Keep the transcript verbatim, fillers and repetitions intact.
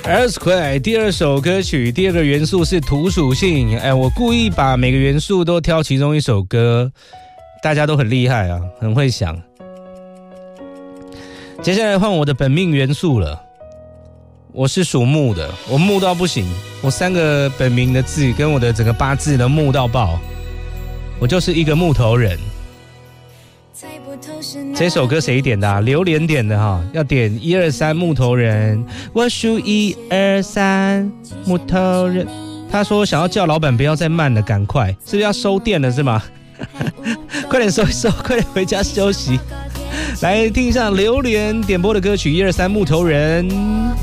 Earthquake 第二首歌曲，第二个元素是土属性。哎，我故意把每个元素都挑其中一首歌，大家都很厉害啊，很会想。接下来换我的本命元素了，我是属木的，我木到不行，我三个本名的字跟我的整个八字都木到爆，我就是一个木头人。这首歌谁点的啊？榴莲点的哈，要点一二三木头人，我数一二三木头人。他说想要叫老板不要再慢了，赶快，是不是要收店了是吗？快点收一收，快点回家休息。来听一下榴莲点播的歌曲一二三木头人。